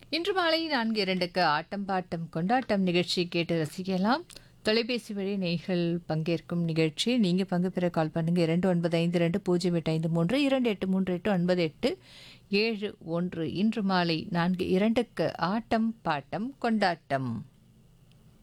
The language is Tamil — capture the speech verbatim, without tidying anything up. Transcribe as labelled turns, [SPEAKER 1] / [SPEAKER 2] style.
[SPEAKER 1] இன்று மாலை நான்கு இரண்டுக்கு ஆட்டம் பாட்டம் கொண்டாட்டம் நிகழ்ச்சி கேட்டு ரசிக்கலாம். தொலைபேசி வழி நேயர்கள் பங்கேற்கும் நிகழ்ச்சி. நீங்க பங்கு பெற கால் பண்ணுங்க இரண்டு ஒன்பது ஐந்து இரண்டு பூஜ்ஜியம் எட்டு ஐந்து மூன்று இரண்டு எட்டு மூன்று எட்டு ஒன்பது எட்டு ஏழு ஒன்று. இன்று மாலை நான்கு இரண்டுக்கு ஆட்டம் பாட்டம் கொண்டாட்டம்.